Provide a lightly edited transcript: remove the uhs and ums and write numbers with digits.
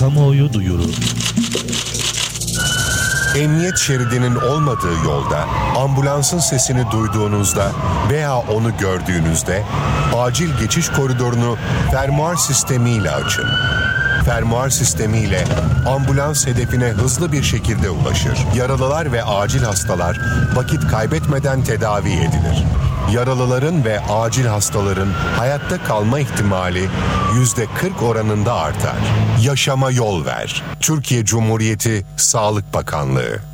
Kamuoyu duyuru. Emniyet şeridinin olmadığı yolda ambulansın sesini duyduğunuzda veya onu gördüğünüzde acil geçiş koridorunu fermuar sistemiyle açın. Fermuar sistemiyle ambulans hedefine hızlı bir şekilde ulaşır. Yaralılar ve acil hastalar vakit kaybetmeden tedavi edilir. Yaralıların ve acil hastaların hayatta kalma ihtimali %40 oranında artar. Yaşama yol ver. Türkiye Cumhuriyeti Sağlık Bakanlığı.